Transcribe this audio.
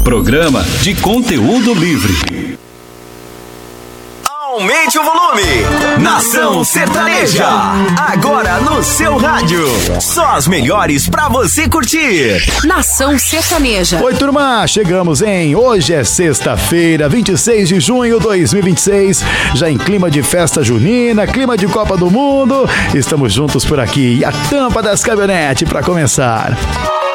Programa de conteúdo livre. Aumente o volume. Nação Sertaneja. Agora no seu rádio. Só as melhores pra você curtir. Nação Sertaneja. Oi, turma. Chegamos, hein? Hoje é sexta-feira, 26 de junho de 2026. Já em clima de festa junina, clima de Copa do Mundo. Estamos juntos por aqui. E a tampa das caminhonetes pra começar.